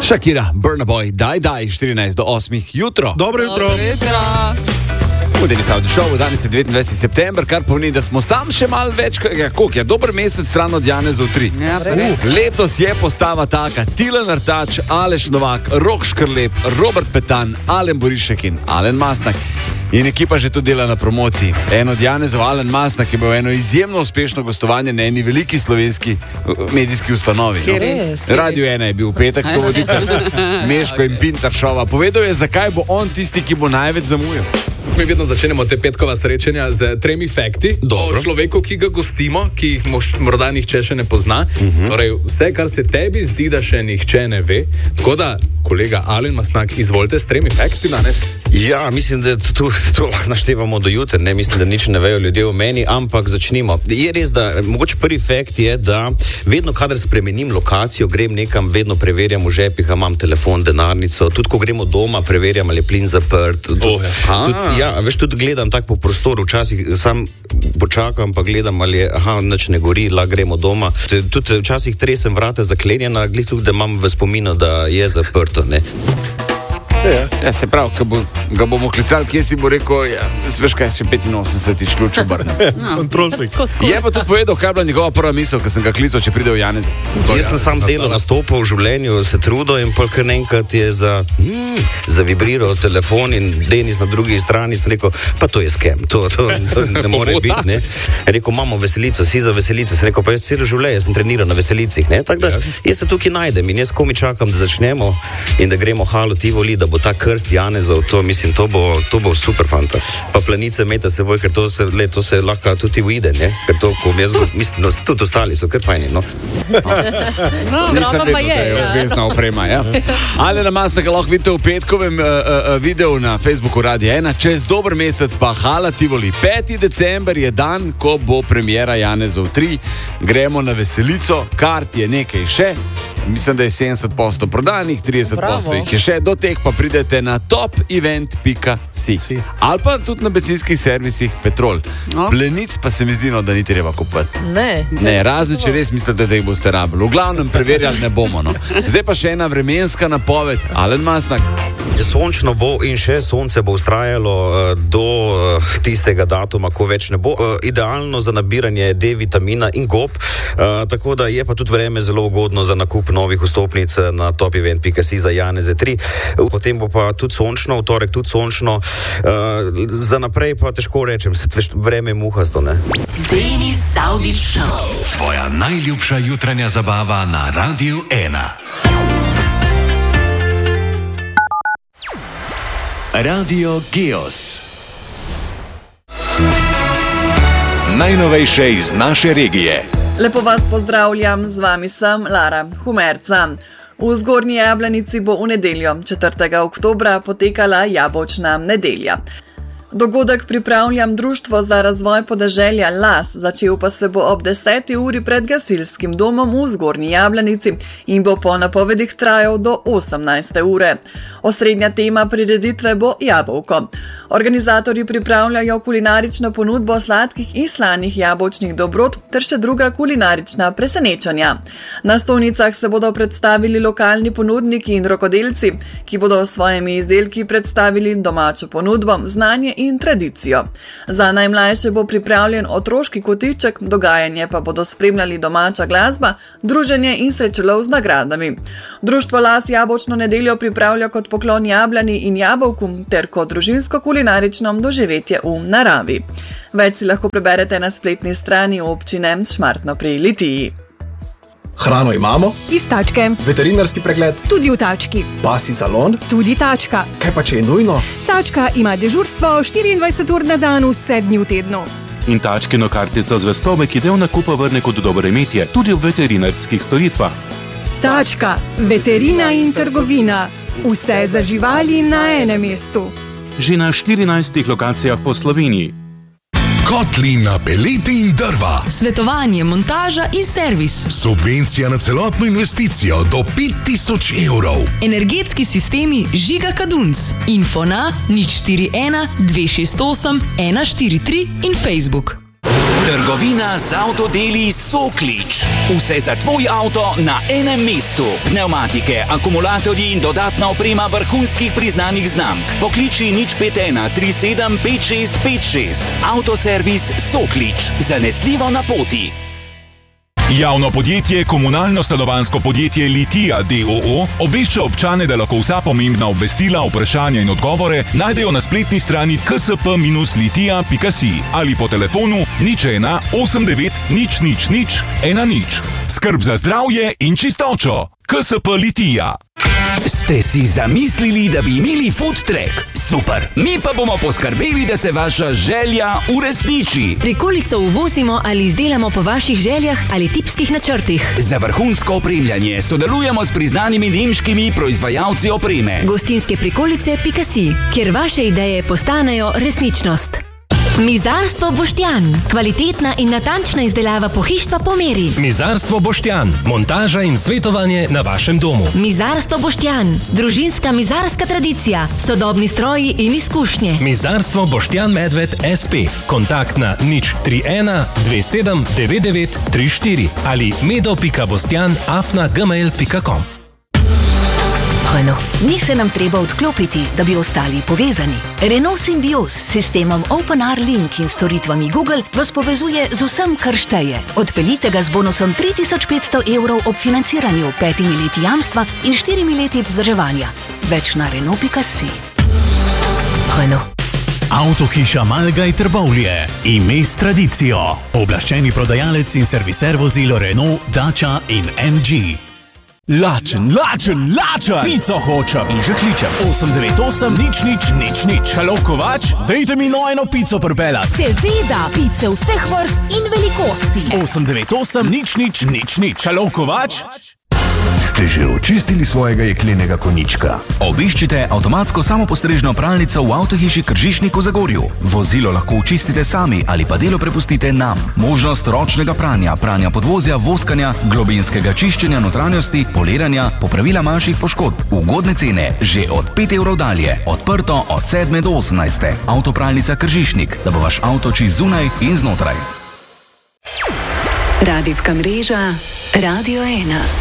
Shakira, Burna Boy, daj, 14 do 8 jutro. Dobro jutro. Udeni Saudi Show, danes je 29. september, kar pomeni, da smo sam še malo več, koliko je, dober mesec stran od Janezov 3. Letos je postava taka: Tilen Artač, Aleš Novak, Rok Škrlep, Robert Petan, Alen Borišek in Alen Mastnak. In ekipa že to dela na promociji. En od Janezov, Alen Mastnak, je bil eno izjemno uspešno gostovanje na eni veliki slovenski medijski ustanovi. Radio 1 je bil v petek, to voditelj Meško in Pintar šova. Povedal je, zakaj bo on tisti, ki bo največ zamujal. Mi vedno začenjamo te petkova srečanja z 3 fakti o človeku, ki ga gostimo, ki jih morda nihče še ne pozna. Torej, vse, kar se tebi zdi, da še nihče ne ve. Tako da, kolega Alen Mastnak, izvolite s 3 fakti danes. Ja, mislim, da to lahko naštevamo do jutra, ne mislim, da nič ne vejo ljudje o meni, ampak začnimo. Je res, da mogoče prvi fakt je, da vedno, kadar spremenim lokacijo, grem nekam, vedno preverjam v žepih, a imam telefon, denarnico, tudi ko gremo doma, preverjam, ali je plin zaprt. Ja, veš, tudi gledam tako po prostoru, včasih sam počakam, pa gledam, ali je, nič ne gori, lahko gremo doma. Tudi včasih tresem vrata zaklenjena, glih tudi, da imam v spominu, da je zaprto, ne. Ja, se pravi, ko ga bomo klicali, kje si bo rekel, ja, veš kaj, še 85 ključ obrnem. Kontrolnik. Je pa tudi povedal, kaj je bila njegova prva misel, ko sem ga klical, če pride v Janez. Jaz sem sam delal nastopal v življenju, se trudil in pol kar enkrat je zavibriral telefon in Denis na drugi strani sem rekel, pa to je skem, to ne more biti, ne. Rekel, imamo veselico, si za veselico, sem rekel, pa jaz celo življenje sem treniral na veselicih, ne. Tako da jaz se tukaj najdem in jaz komi čakam, da začnemo in da gremo Halo Tivoli, da bo ta krst Janezov, to mislim, to bo super fanta. Pa planice meta seboj, ker to se lahko tudi uide, ne? Ker to, ko jaz mislim, da tudi ostali so kar fajni, no. Nisem vedel, da je obvezna oprema, ja. Alen Mastnaka lahko vidite v petkovem videu na Facebooku Radio 1, čez dober mesec pa Hala Tivoli. 5. december je dan, ko bo premiera Janezov 3. Gremo na veselico, kart je nekaj še. Mislim, da je 70% prodanih, 30% jih je še, do teh pa pridete na topevent.si ali pa tudi na bencinskih servisih Petrol. Plenic pa se mi zdi, da ni treba kupovati. Ne, razen če res mislite, da jih boste rabili. V glavnem preverjali ne bomo, no. Zdaj pa še ena vremenska napoved. Alen Mastnak. Sončno bo in še sonce bo vztrajalo do tistega datuma, ko več ne bo. Idealno za nabiranje D-vitamina in gob, tako da je pa tudi vreme zelo ugodno za nakup novih vstopnic na topevent.si za Janeze 3. Potem bo pa tudi sončno, v torek tudi sončno. Za naprej pa težko rečem, vreme je muhasto, ne? Denis Saudi Show. Tvoja najljubša jutranja zabava na Radio 1. Radio Geos. Najnovejše iz naše regije. Lepo vas pozdravljam, z vami sem Lara Humerca. V Zgornji Jablanici bo v nedeljo, 4. oktobra, potekala jabolčna nedelja. Dogodek pripravljam Društvo za razvoj podeželja Las, začel pa se bo ob 10. uri pred gasilskim domom v Zgornji Jablanici in bo po napovedih trajal do 18. ure. Osrednja tema prireditve bo jabolko. Organizatorji pripravljajo kulinarično ponudbo sladkih in slanih jabolčnih dobrot ter še druga kulinarična presenečanja. Na stojnicah se bodo predstavili lokalni ponudniki in rokodelci, ki bodo s svojimi izdelki predstavili domačo ponudbo, znanje in tradicijo. Za najmlajše bo pripravljen otroški kotiček, dogajanje pa bodo spremljali domača glasba, druženje in srečelov z nagradami. Društvo Las jabolčno nedeljo pripravlja kot poklon Jabljani in jabolku ter kot družinsko kulinarično doživetje v naravi. Več si lahko preberete na spletni strani občine Šmartno pri Litiji. Hrano imamo? Iz tačke. Veterinarski pregled? Tudi v tački. Pasji salon? Tudi tačka. Kaj pa če je nujno? Tačka ima dežurstvo 24 ur na dan, 7 dni v tednu. In tačkino kartico zvestobe, ki del nakupa vrne kot dobro imetje, tudi v veterinarskih storitvah. Tačka, veterina in trgovina. Vse za živali na enem mestu. Že na 14 lokacijah po Sloveniji. Kotli na pelete in drva. Svetovanje, montaža in servis. Subvencija na celotno investicijo do 5000 evrov. Energetski sistemi Žiga Kadunc. Info na 041 268 143 in Facebook. Trgovina z avtodeli Soklič. Vse za tvoj avto na enem mestu. Pneumatike, akumulatorji in dodatna oprema vrhunskih priznanih znamk. Pokliči 051 37 5656. Avtoservis Soklič. Zanesljivo na poti. Javno podjetje Komunalno stanovanjsko podjetje Litija d.o.o. obvešča občane, da lahko vsa pomembna obvestila, vprašanja in odgovore najdejo na spletni strani ksp-litija.si ali po telefonu 01 89 000 10. Skrb za zdravje in čistočo. KSP Litija. Ste si zamislili, da bi imeli food track? Super! Mi pa bomo poskrbeli, da se vaša želja uresniči. Prikolico uvozimo ali izdelamo po vaših željah ali tipskih načrtih. Za vrhunsko opremljanje sodelujemo s priznanimi nemškimi proizvajalci opreme. Gostinske prikolice.si, kjer vaše ideje postanejo resničnost. Mizarstvo Boštjan. Kvalitetna in natančna izdelava pohištva po meri. Mizarstvo Boštjan. Montaža in svetovanje na vašem domu. Mizarstvo Boštjan. Družinska mizarska tradicija. Sodobni stroji in izkušnje. Mizarstvo Boštjan Medved SP. Kontakt na 031 27 99 34 ali medo.bostjan@gmail.com. Ni se nam treba odklopiti, da bi ostali povezani. Renault Symbioz s sistemom OpenR Link in storitvami Google vas povezuje z vsem, kar šteje. Odpeljite ga z bonusom 3500 evrov ob financiranju, 5 leti jamstva in 4 leti vzdrževanja. Več na Renault.si. Avtohiša Malgaj Trbovlje. Ime s tradicijo. Oblaščeni prodajalec in serviser vozil Renault, Dacia in MG. Lačen, pico hočem in že kličem. 898 000. Halo, Kovač, dejte mi eno pico pripeljat. Seveda, pice vseh vrst in velikosti. 898 000. Halo, Kovač. Ste že očistili svojega jeklenega konjička? Obiščite avtomatsko samopostrežno pralnico v avtohiši Kržišnik v Zagorju. Vozilo lahko očistite sami ali pa delo prepustite nam. Možnost ročnega pranja, pranja podvozja, voskanja, globinskega čiščenja notranjosti, poliranja, popravila manjših poškodb. Ugodne cene že od 5 evrov dalje. Odprto od 7 do 18. Avtopralnica Kržišnik, da bo vaš avto čist zunaj in znotraj. Radijska mreža Radio 1.